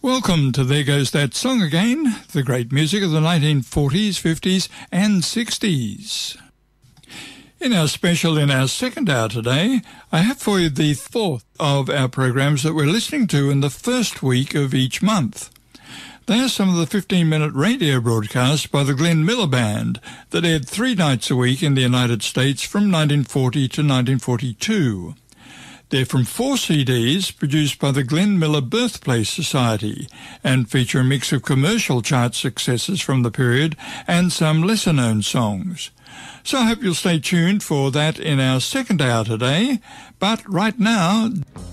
Welcome to There Goes That Song Again, the great music of the 1940s, 50s and 60s. In our special, in our second hour today, I have for you the fourth of our programs that we're listening to in the first week of each month. They are some of the 15-minute radio broadcasts by the Glenn Miller Band that aired 3 nights a week in the United States from 1940 to 1942. They're from 4 CDs produced by the Glenn Miller Birthplace Society and feature a mix of commercial chart successes from the period and some lesser-known songs. So I hope you'll stay tuned for that in our second hour today. But right now...